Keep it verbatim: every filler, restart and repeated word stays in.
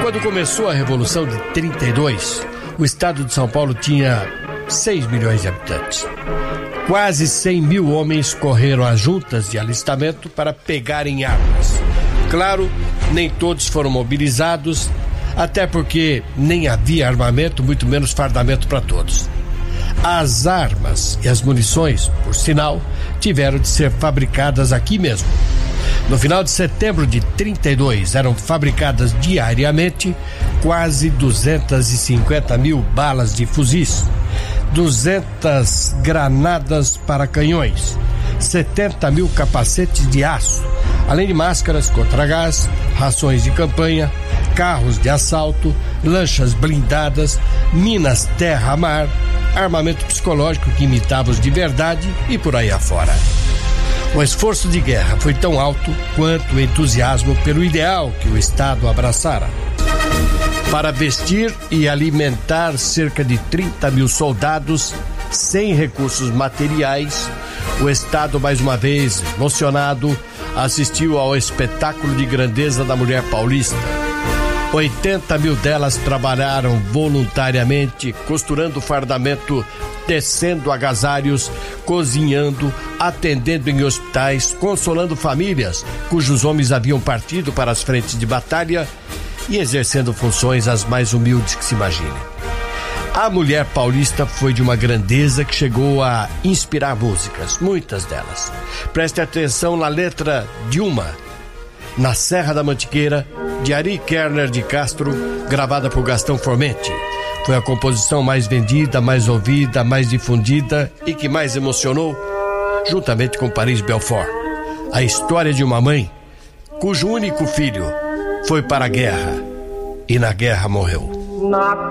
Quando começou a Revolução de trinta e dois, o estado de São Paulo tinha seis milhões de habitantes. Quase cem mil homens correram às juntas de alistamento para pegarem armas. Claro, nem todos foram mobilizados, até porque nem havia armamento, muito menos fardamento para todos. As armas e as munições, por sinal, tiveram de ser fabricadas aqui mesmo. No final de setembro de trinta e dois, eram fabricadas diariamente quase duzentas e cinquenta mil balas de fuzis, duzentas granadas para canhões, setenta mil capacetes de aço, além de máscaras contra gás, rações de campanha, carros de assalto, lanchas blindadas, minas terra-mar, armamento psicológico que imitava os de verdade e por aí afora. O esforço de guerra foi tão alto quanto o entusiasmo pelo ideal que o Estado abraçara. Para vestir e alimentar cerca de trinta mil soldados sem recursos materiais, o Estado, mais uma vez emocionado, assistiu ao espetáculo de grandeza da mulher paulista. oitenta mil delas trabalharam voluntariamente, costurando fardamento, tecendo agasalhos, cozinhando, atendendo em hospitais, consolando famílias cujos homens haviam partido para as frentes de batalha e exercendo funções as mais humildes que se imaginem. A mulher paulista foi de uma grandeza que chegou a inspirar músicas, muitas delas. Preste atenção na letra de uma, Na Serra da Mantiqueira, de Ari Kerner de Castro, gravada por Gastão Formente. Foi a composição mais vendida, mais ouvida, mais difundida e que mais emocionou, juntamente com Paris Belfort. A história de uma mãe cujo único filho foi para a guerra e na guerra morreu.